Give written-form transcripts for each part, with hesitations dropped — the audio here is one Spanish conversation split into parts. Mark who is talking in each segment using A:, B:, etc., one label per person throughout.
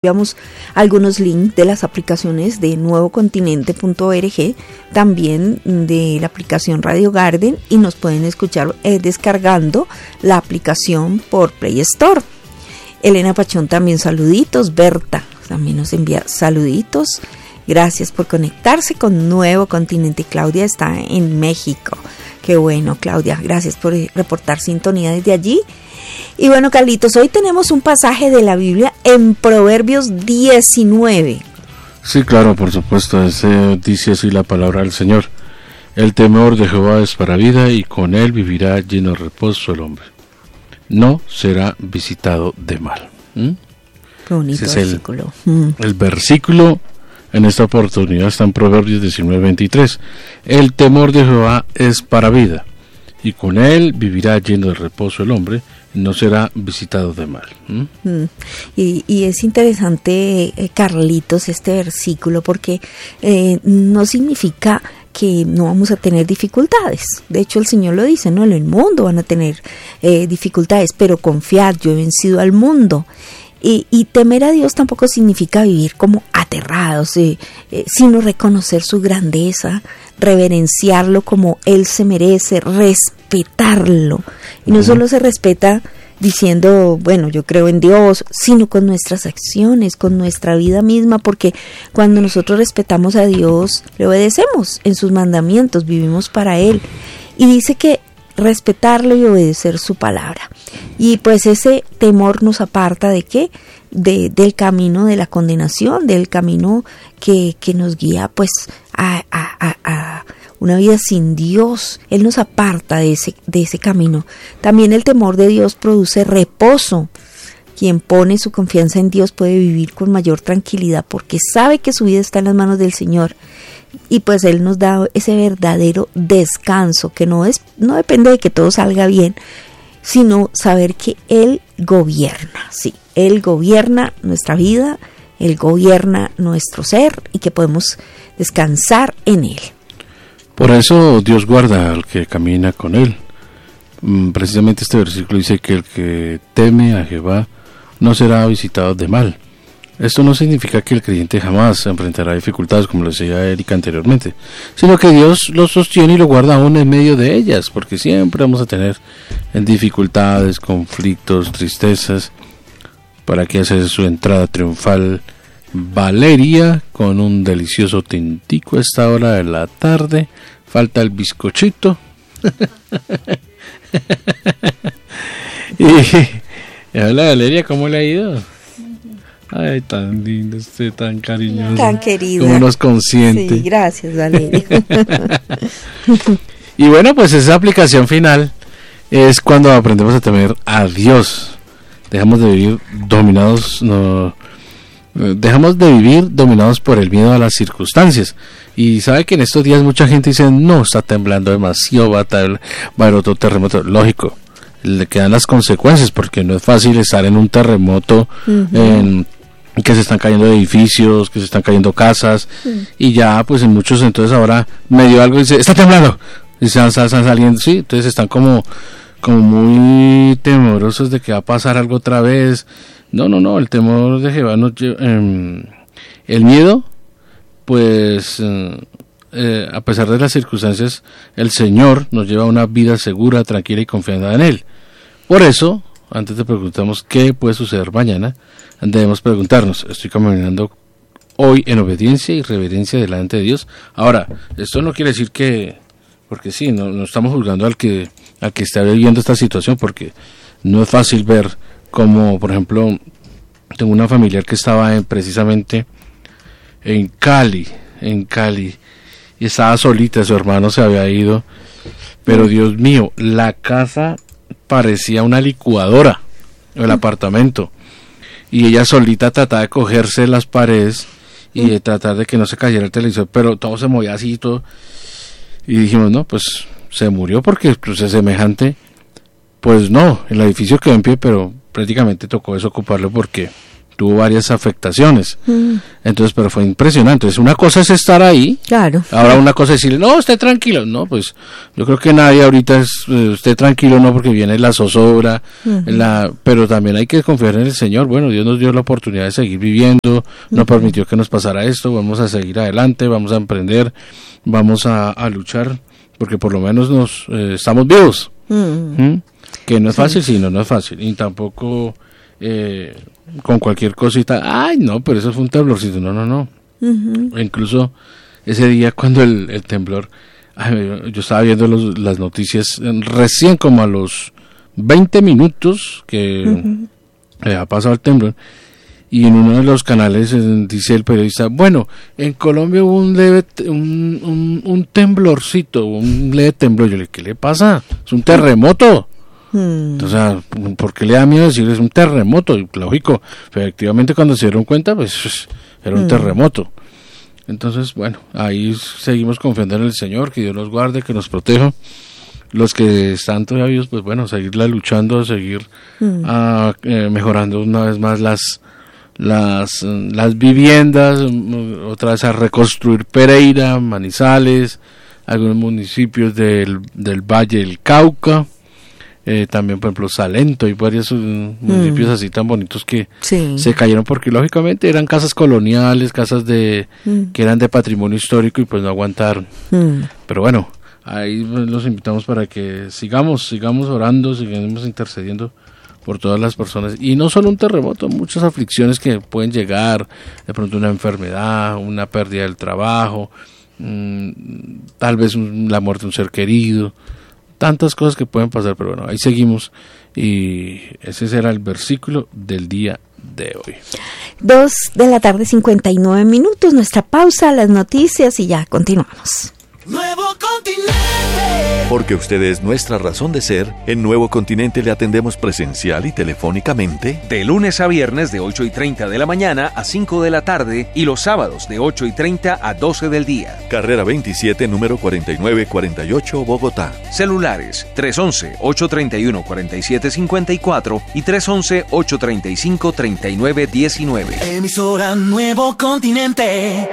A: Enviamos algunos links de las aplicaciones de nuevocontinente.org, también de la aplicación Radio Garden, y nos pueden escuchar descargando la aplicación por Play Store. Elena Pachón también saluditos, Berta también nos envía saluditos, gracias por conectarse con Nuevo Continente. Claudia está en México, qué bueno, Claudia, gracias por reportar sintonía desde allí. Y bueno, Carlitos, hoy tenemos un pasaje de la Biblia en Proverbios 19.
B: Sí, claro, por supuesto, dice así la palabra del Señor: el temor de Jehová es para vida, y con él vivirá lleno de reposo el hombre. No será visitado de mal.
A: Qué bonito versículo.
B: El versículo en esta oportunidad está en Proverbios 19:23. El temor de Jehová es para vida, y con él vivirá lleno de reposo el hombre, no será visitado de mal.
A: Y es interesante, Carlitos, este versículo, porque no significa que no vamos a tener dificultades. De hecho, el Señor lo dice, ¿no? En el mundo van a tener dificultades, pero confiad, yo he vencido al mundo. Y temer a Dios tampoco significa vivir como aterrados, sino reconocer su grandeza, reverenciarlo como Él se merece, respetarlo. Y no solo se respeta diciendo, bueno, yo creo en Dios, sino con nuestras acciones, con nuestra vida misma, porque cuando nosotros respetamos a Dios, le obedecemos en sus mandamientos, vivimos para Él. Y dice que respetarlo y obedecer su palabra. Y pues ese temor nos aparta ¿de qué? Del camino de la condenación, del camino que nos guía pues a una vida sin Dios. Él nos aparta de ese camino. También el temor de Dios produce reposo. Quien pone su confianza en Dios puede vivir con mayor tranquilidad porque sabe que su vida está en las manos del Señor. Y pues Él nos da ese verdadero descanso que no depende de que todo salga bien, sino saber que Él gobierna, sí, Él gobierna nuestra vida, Él gobierna nuestro ser y que podemos descansar en Él.
B: Por eso Dios guarda al que camina con Él. Precisamente este versículo dice que el que teme a Jehová no será visitado de mal. Esto no significa que el creyente jamás enfrentará dificultades, como lo decía Erika anteriormente, sino que Dios lo sostiene y lo guarda aún en medio de ellas, porque siempre vamos a tener dificultades, conflictos, tristezas. Para que hace su entrada triunfal Valeria con un delicioso tintico a esta hora de la tarde. Falta el bizcochito. Y hola Valeria, ¿cómo le ha ido? Ay, tan lindo, tan cariñoso,
A: tan querido,
B: como nos consiente.
A: Sí, gracias, Valeria.
B: Y bueno, pues esa aplicación final es cuando aprendemos a temer a Dios. Dejamos de vivir dominados por el miedo a las circunstancias. Y sabe que en estos días mucha gente dice, no, está temblando demasiado, va a haber otro terremoto. Lógico, le quedan las consecuencias, porque no es fácil estar en un terremoto, que se están cayendo edificios, que se están cayendo casas, y ya pues en muchos entonces ahora medio algo dice, está temblando, y están saliendo, sí, entonces están como muy temorosos de que va a pasar algo otra vez. No, el temor de Jehová nos lleva, el miedo, pues a pesar de las circunstancias, el Señor nos lleva a una vida segura, tranquila y confiada en Él. Por eso, antes de preguntarnos qué puede suceder mañana, debemos preguntarnos, ¿estoy caminando hoy en obediencia y reverencia delante de Dios? Ahora, esto no quiere decir que, porque sí, no estamos juzgando al que está viviendo esta situación, porque no es fácil ver como, por ejemplo, tengo una familiar que estaba precisamente en Cali, y estaba solita, su hermano se había ido, pero Dios mío, la casa parecía una licuadora, el apartamento, y ella solita trataba de cogerse las paredes y de tratar de que no se cayera el televisor, pero todo se movía así y todo, y dijimos, no, pues se murió porque pues, es semejante. Pues no, el edificio quedó en pie, pero prácticamente tocó desocuparlo porque tuvo varias afectaciones. Entonces, pero fue impresionante. Entonces, una cosa es estar ahí.
A: Claro.
B: Ahora una cosa es decirle, no, esté tranquilo. No, pues yo creo que nadie ahorita esté tranquilo, no, porque viene la zozobra, pero también hay que confiar en el Señor. Bueno, Dios nos dio la oportunidad de seguir viviendo, no permitió que nos pasara esto, vamos a seguir adelante, vamos a emprender, vamos a luchar, porque por lo menos estamos vivos. Que no es fácil, sí, no es fácil. Y tampoco con cualquier cosita, ay, no, pero eso fue un temblorcito. No. Incluso ese día cuando el temblor, yo estaba viendo las noticias recién como a los 20 minutos que ha pasado el temblor, y en uno de los canales dice el periodista, bueno, en Colombia hubo un temblorcito, un leve temblor. Yo le dije, ¿qué le pasa? Es un terremoto. O sea, ¿por qué le da miedo decir es un terremoto? Y lógico, efectivamente cuando se dieron cuenta, pues era un terremoto. Entonces, bueno, ahí seguimos confiando en el Señor, que Dios nos guarde, que nos proteja. Los que están todavía vivos, pues bueno, seguirla luchando, seguir mejorando una vez más las viviendas, otra vez a reconstruir Pereira, Manizales, algunos municipios del Valle del Cauca, también por ejemplo Salento y varios municipios así tan bonitos que se cayeron porque lógicamente eran casas coloniales, casas que eran de patrimonio histórico y pues no aguantaron. Pero bueno, ahí los invitamos para que sigamos orando, sigamos intercediendo por todas las personas, y no solo un terremoto, muchas aflicciones que pueden llegar, de pronto una enfermedad, una pérdida del trabajo, tal vez la muerte de un ser querido, tantas cosas que pueden pasar, pero bueno, ahí seguimos, y ese será el versículo del día de hoy.
A: 2:59 p.m, nuestra pausa, las noticias y ya continuamos.
C: Nuevo Continente.
D: Porque usted es nuestra razón de ser, en Nuevo Continente le atendemos presencial y telefónicamente.
E: De lunes a viernes de 8:30 de la mañana a 5 de la tarde y los sábados de 8:30 a 12 del día.
D: Carrera 27, número 4948, Bogotá.
E: Celulares 311-831-4754 y 311-835-3919.
C: Emisora Nuevo Continente.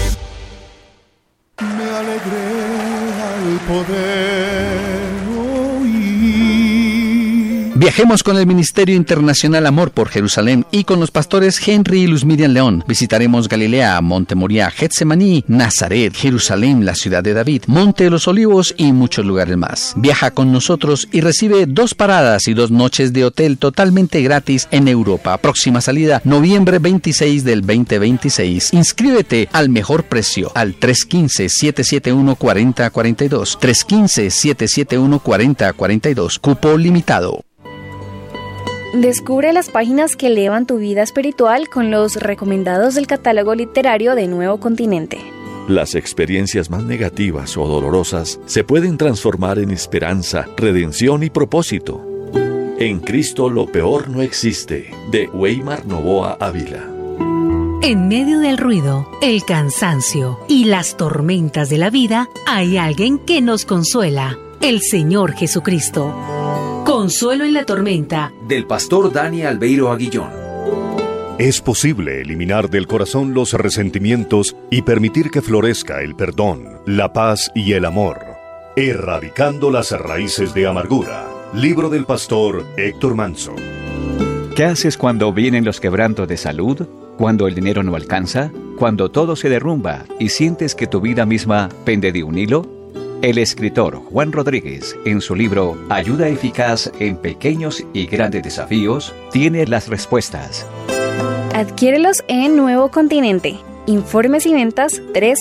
F: Me alegré al poder oír.
G: Viajemos con el Ministerio Internacional Amor por Jerusalén y con los pastores Henry y Luz Miriam León. Visitaremos Galilea, Monte Moriah, Getsemaní, Nazaret, Jerusalén, la ciudad de David, Monte de los Olivos y muchos lugares más. Viaja con nosotros y recibe 2 paradas y 2 noches de hotel totalmente gratis en Europa. Próxima salida, noviembre 26 del 2026. Inscríbete al mejor precio al 315-771-4042. 315-771-4042. Cupo limitado.
H: Descubre las páginas que elevan tu vida espiritual con los recomendados del catálogo literario de Nuevo Continente.
D: Las experiencias más negativas o dolorosas se pueden transformar en esperanza, redención y propósito. En Cristo lo peor no existe, de Weimar Novoa Ávila.
I: En medio del ruido, el cansancio y las tormentas de la vida, hay alguien que nos consuela, el Señor Jesucristo. Consuelo en la tormenta.
E: Del pastor Dani Albeiro Aguillón.
J: Es posible eliminar del corazón los resentimientos y permitir que florezca el perdón, la paz y el amor. Erradicando las raíces de amargura. Libro del pastor Héctor Manso.
K: ¿Qué haces cuando vienen los quebrantos de salud? ¿Cuando el dinero no alcanza? ¿Cuando todo se derrumba y sientes que tu vida misma pende de un hilo? El escritor Juan Rodríguez, en su libro Ayuda Eficaz en Pequeños y Grandes Desafíos, tiene las respuestas.
H: Adquiérelos en Nuevo Continente. Informes y ventas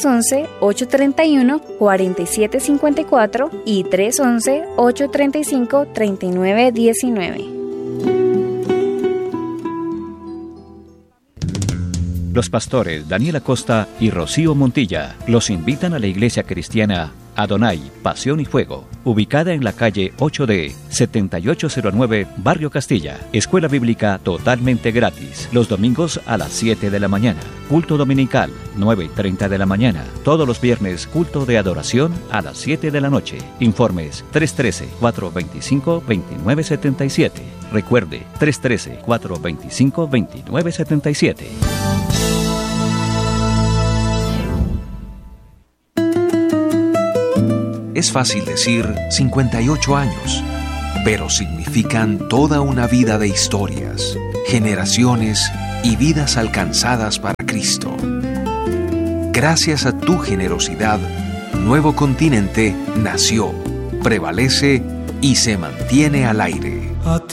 H: 311-831-4754 y 311-835-3919.
K: Los pastores Daniel Acosta y Rocío Montilla los invitan a la Iglesia Cristiana Adonai, Pasión y Fuego, ubicada en la calle 8D, 7809, Barrio Castilla. Escuela bíblica totalmente gratis. Los domingos a las 7 de la mañana. Culto dominical, 9:30 de la mañana. Todos los viernes, culto de adoración a las 7 de la noche. Informes 313-425-2977. Recuerde, 313-425-2977.
E: Es fácil decir 58 años, pero significan toda una vida de historias, generaciones y vidas alcanzadas para Cristo. Gracias a tu generosidad, Nuevo Continente nació, prevalece y se mantiene al aire.
F: A ti